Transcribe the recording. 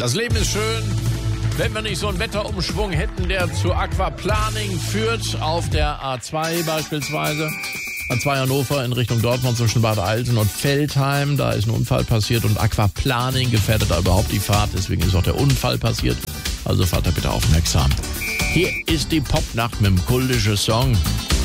Das Leben ist schön, wenn wir nicht so einen Wetterumschwung hätten, der zu Aquaplaning führt, auf der A2 beispielsweise. A2 Hannover in Richtung Dortmund zwischen Bad Alten und Veltheim. Da ist ein Unfall passiert und Aquaplaning gefährdet da überhaupt die Fahrt. Deswegen ist auch der Unfall passiert. Also fahrt da bitte aufmerksam. Hier ist die Popnacht mit dem kultischen Song